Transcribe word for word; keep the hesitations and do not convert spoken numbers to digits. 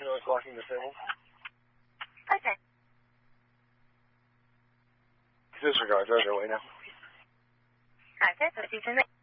You know, it's locking disabled. Okay. Disregard, drive your way now. Okay, so see you soon.